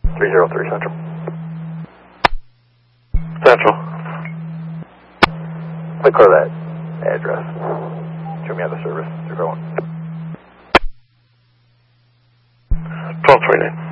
303 Central. Central. Quick clear that address. Show me how the service you're going. 1229.